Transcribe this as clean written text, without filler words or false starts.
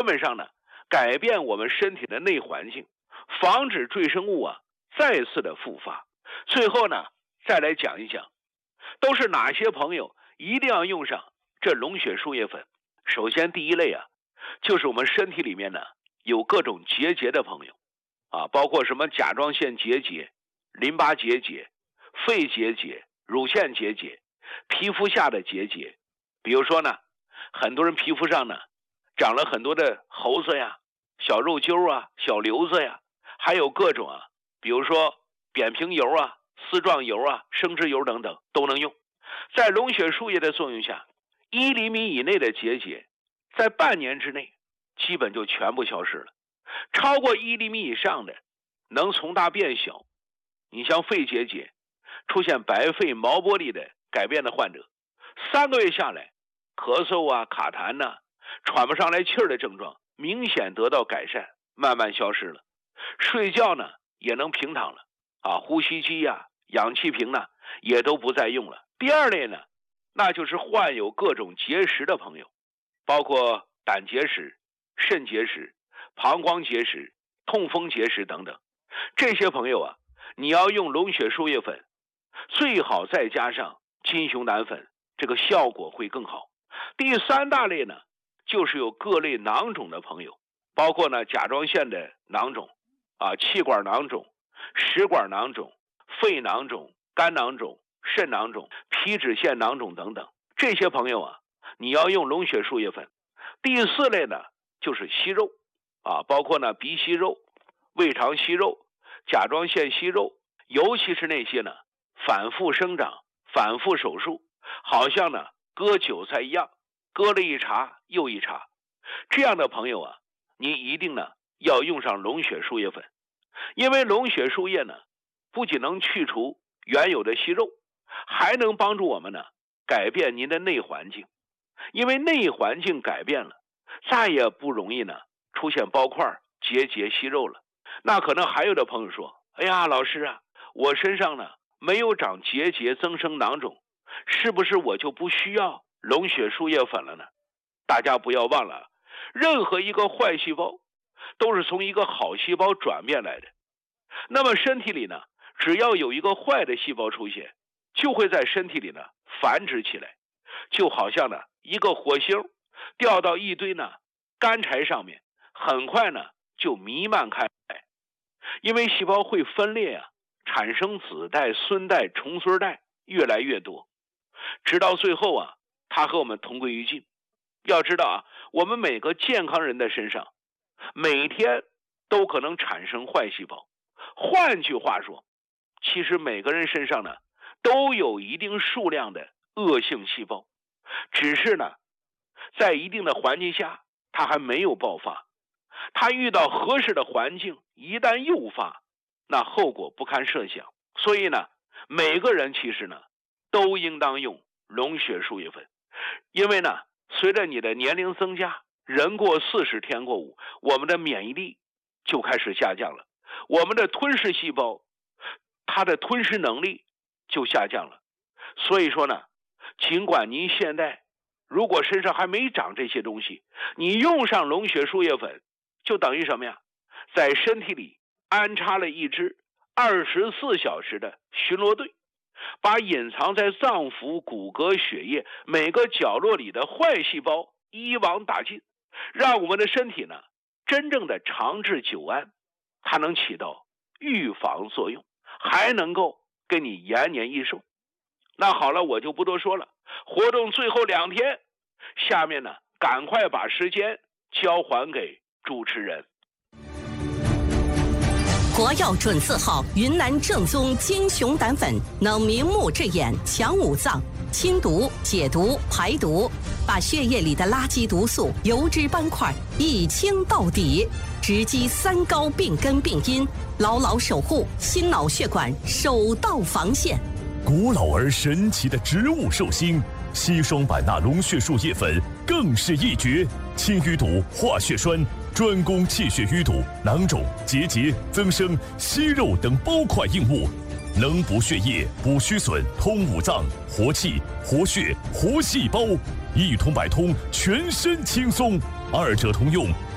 本上呢，改变我们身体的内环境，防止赘生物再次的复发。最后呢，再来讲一讲，都是哪些朋友一定要用上这龙血树叶粉。首先第一类就是我们身体里面呢有各种结节的朋友包括什么甲状腺结节、淋巴结节、肺结节、乳腺结节、皮肤下的结节。比如说呢，很多人皮肤上呢长了很多的猴子呀、小肉揪小瘤子呀，还有各种比如说扁平疣丝状疣生殖疣等等都能用。在龙血树叶的作用下，1厘米以内的结节在半年之内基本就全部消失了，超过1厘米以上的能从大变小。你像肺结节出现白肺毛玻璃的改变的患者，3个月下来，咳嗽卡痰喘不上来气儿的症状明显得到改善，慢慢消失了。睡觉呢也能平躺了呼吸机氧气瓶呢也都不再用了。第二类呢，那就是患有各种结石的朋友，包括胆结石、肾结石、膀胱结石、痛风结石等等。这些朋友你要用龙血树叶粉，最好再加上金熊胆粉，这个效果会更好。第3大类呢，就是有各类囊肿的朋友，包括呢甲状腺的囊肿气管囊肿、食管囊肿、肺囊肿、肝囊肿、肾囊肿、皮脂腺囊肿等等。这些朋友你要用龙血树叶粉。第4类呢，就是息肉包括呢鼻息肉、胃肠息肉、甲状腺息肉，尤其是那些呢反复生长、反复手术，好像呢割韭菜一样，割了一茬又一茬。这样的朋友你一定呢要用上龙血树叶粉。因为龙血树叶呢不仅能去除原有的息肉，还能帮助我们呢改变您的内环境。因为内环境改变了，再也不容易呢出现包块、结节、息肉了。那可能还有的朋友说，哎呀老师我身上呢没有长结节增生囊肿，是不是我就不需要龙血树叶粉了呢？大家不要忘了，任何一个坏细胞都是从一个好细胞转变来的。那么身体里呢，只要有一个坏的细胞出现，就会在身体里呢繁殖起来，就好像呢一个火星掉到一堆呢干柴上面，很快呢就弥漫开来。因为细胞会分裂产生子代、孙代、重孙代越来越多，直到最后它和我们同归于尽。要知道我们每个健康人的身上每天都可能产生坏细胞。换句话说，其实每个人身上呢都有一定数量的恶性细胞，只是呢在一定的环境下它还没有爆发，它遇到合适的环境一旦诱发，那后果不堪设想。所以呢每个人其实呢都应当用龙血树叶粉。因为呢随着你的年龄增加，人过40天过5，我们的免疫力就开始下降了，我们的吞噬细胞它的吞噬能力就下降了。所以说呢，尽管您现在如果身上还没长这些东西，你用上龙血树叶粉，就等于什么呀？在身体里安插了一支24小时的巡逻队，把隐藏在脏腑、骨骼、血液每个角落里的坏细胞一网打尽，让我们的身体呢真正的长治久安。它能起到预防作用，还能够给你延年益寿。那好了，我就不多说了。活动最后2天，下面呢赶快把时间交还给主持人。 国药准4号云南正宗金熊胆粉，能明目治眼、强五脏、清毒、解毒、排毒，把血液里的垃圾毒素、油脂斑块一清到底，直击3高病根病因，牢牢守护心脑血管首道防线。 古老而神奇的植物寿星硒霜版纳龙血树叶粉更是一绝，清淤堵、化血栓，专攻气血淤堵、囊肿、结节、增生、息肉等包块硬物，能补血液、补虚损、通五脏、活气、活血、活细胞，一通百通，全身轻松，2者同用。